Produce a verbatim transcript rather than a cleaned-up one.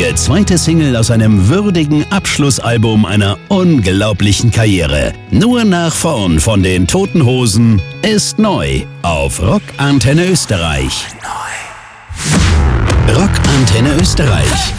Ihre zweite Single aus einem würdigen Abschlussalbum einer unglaublichen Karriere. Nur nach vorn von den Toten Hosen ist neu auf Rock Antenne Österreich. Rock Antenne Österreich.